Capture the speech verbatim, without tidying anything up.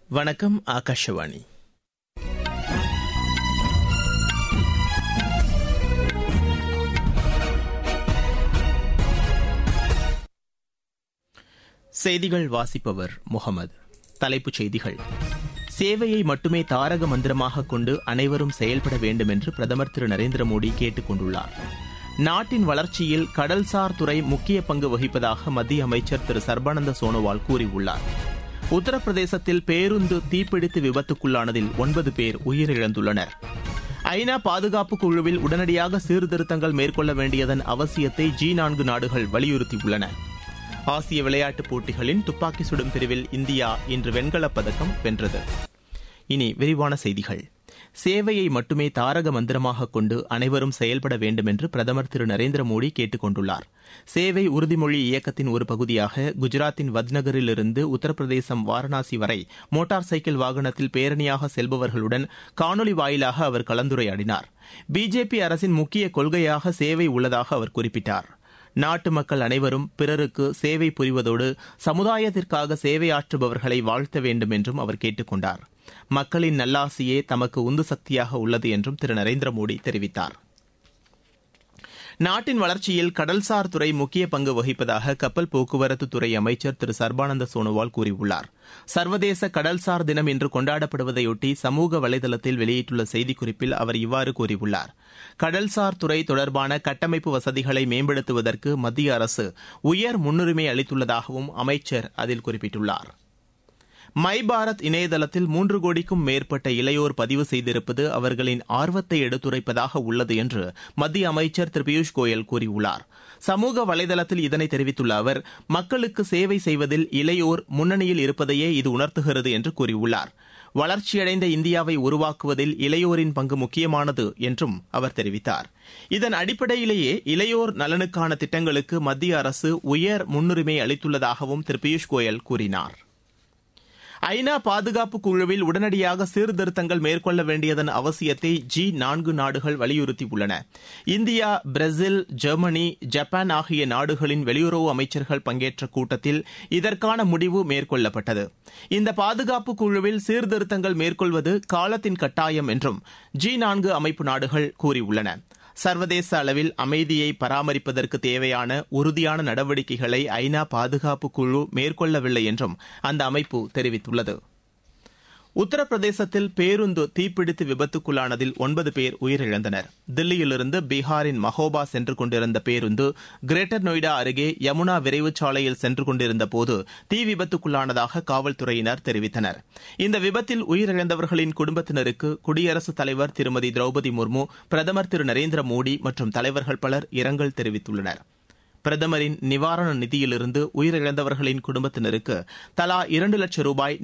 வணக்கம். ஆகாஷவாணி. செய்திகள் வாசிப்பவர் முகமது. தலைப்புச் செய்திகள். சேவையை மட்டுமே தாரக மந்திரமாக கொண்டு அனைவரும் செயல்பட வேண்டும் என்று பிரதமர் திரு நரேந்திர மோடி கேட்டுக் கொண்டுள்ளார். நாட்டின் வளர்ச்சியில் கடல்சார் துறை முக்கிய பங்கு வகிப்பதாக மத்திய அமைச்சர் திரு சர்பானந்த சோனோவால் கூறியுள்ளார். உத்தரப்பிரதேசத்தில் பேருந்து தீப்பிடித்து விபத்துக்குள்ளானதில் ஒன்பது பேர் உயிரிழந்துள்ளனர். ஐநா பாதுகாப்பு குழுவில் உடனடியாக சீர்திருத்தங்கள் மேற்கொள்ள வேண்டியதன் அவசியத்தை ஜி நான்கு நாடுகள் வலியுறுத்தியுள்ளன. ஆசிய விளையாட்டுப் போட்டிகளின் துப்பாக்கி சுடும் பிரிவில் இந்தியா இன்று வெண்கலப் பதக்கம் வென்றது. இனி விரிவான செய்திகள். சேவையை மட்டுமே தாரக மந்திரமாக கொண்டு அனைவரும் செயல்பட வேண்டும் என்று பிரதமர் திரு நரேந்திர மோடி கேட்டுக் கொண்டுள்ளார். சேவை உறுதிமொழி இயக்கத்தின் ஒரு பகுதியாக குஜராத்தின் வத்நகரிலிருந்து உத்தரப்பிரதேசம் வாரணாசி வரை மோட்டார் சைக்கிள் வாகனத்தில் பேரணியாக செல்பவர்களுடன் காணொலி வாயிலாக அவர் கலந்துரையாடினார். பிஜேபி அரசின் முக்கிய கொள்கையாக சேவை உள்ளதாக அவர் குறிப்பிட்டார். நாட்டு மக்கள் அனைவரும் பிறருக்கு சேவை புரிவதோடு சமுதாயத்திற்காக சேவையாற்றுபவர்களை வாழ்த்த வேண்டும் என்றும் அவர் கேட்டுக் கொண்டார். மக்களின் நல்லாசியே தமக்கு உந்து சக்தியாக உள்ளது என்றும் திரு நரேந்திர மோடி தெரிவித்தார். நாட்டின் வளர்ச்சியில் கடல்சார் துறை முக்கிய பங்கு வகிப்பதாக கப்பல் போக்குவரத்து துறை அமைச்சர் திரு சர்பானந்த சோனோவால் கூறியுள்ளார். சர்வதேச கடல்சார் தினம் இன்று கொண்டாடப்படுவதையொட்டி சமூக வலைதளத்தில் வெளியிட்டுள்ள செய்திக்குறிப்பில் அவர் இவ்வாறு கூறியுள்ளார். கடல்சார் துறை தொடர்பான கட்டமைப்பு வசதிகளை மேம்படுத்துவதற்கு மத்திய அரசு உயர் முன்னுரிமை அளித்துள்ளதாகவும் அமைச்சர் அதில் குறிப்பிட்டுள்ளார். மை பாரத் இணையதளத்தில் மூன்று கோடிக்கும் மேற்பட்ட இளையோர் பதிவு செய்திருப்பது அவர்களின் ஆர்வத்தை எடுத்துரைப்பதாக உள்ளது என்று மத்திய அமைச்சர் திரு பியூஷ் கோயல் கூறியுள்ளார். சமூக வலைதளத்தில் இதனை தெரிவித்துள்ள அவர், மக்களுக்கு சேவை செய்வதில் இளையோர் முன்னணியில் இருப்பதையே இது உணர்த்துகிறது என்று கூறியுள்ளார். வளர்ச்சியடைந்த இந்தியாவை உருவாக்குவதில் இளையோரின் பங்கு முக்கியமானது என்றும் அவர் தெரிவித்தார். இதன் அடிப்படையிலேயே இளையோர் நலனுக்கான திட்டங்களுக்கு மத்திய அரசு உயர் முன்னுரிமை அளித்துள்ளதாகவும் திரு பியூஷ் கோயல் கூறினார். ஐநா பாதுகாப்பு குழுவில் உடனடியாக சீர்திருத்தங்கள் மேற்கொள்ள வேண்டியதன் அவசியத்தை ஜி நான்கு நாடுகள் வலியுறுத்தியுள்ளன. இந்தியா, பிரேசில், ஜெர்மனி, ஜப்பான் ஆகிய நாடுகளின் வெளியுறவு அமைச்சர்கள் பங்கேற்ற கூட்டத்தில் இதற்கான முடிவு மேற்கொள்ளப்பட்டது. இந்த பாதுகாப்பு குழுவில் சீர்திருத்தங்கள் மேற்கொள்வது காலத்தின் கட்டாயம் என்றும் ஜி நான்கு அமைப்பு நாடுகள் கூறியுள்ளன. சர்வதேச அளவில் அமைதியை பராமரிப்பதற்கு தேவையான உறுதியான நடவடிக்கைகளை ஐநா பாதுகாப்பு குழு மேற்கொள்ளவில்லை என்றும் அந்த அமைப்பு தெரிவித்துள்ளது. உத்தரப்பிரதேசத்தில் பேருந்து தீப்பிடித்து விபத்துக்குள்ளானதில் ஒன்பது பேர் உயிரிழந்தனர். தில்லியிலிருந்து பீகாரின் மஹோபா சென்று கொண்டிருந்த பேருந்து கிரேட்டர் நொய்டா அருகே யமுனா விரைவுச் சாலையில் சென்று கொண்டிருந்த போது தீ விபத்துக்குள்ளானதாக காவல்துறையினர் தெரிவித்தனர். இந்த விபத்தில் உயிரிழந்தவர்களின் குடும்பத்தினருக்கு குடியரசுத் தலைவர் திருமதி திரௌபதி முர்மு, பிரதமர் திரு நரேந்திர மோடி மற்றும் தலைவர்கள் பலர் இரங்கல் தெரிவித்துள்ளனர். பிரதமரின் நிவாரண நிதியிலிருந்து உயிரிழந்தவர்களின் குடும்பத்தினருக்கு தலா இரண்டு லட்சம் ரூபாய்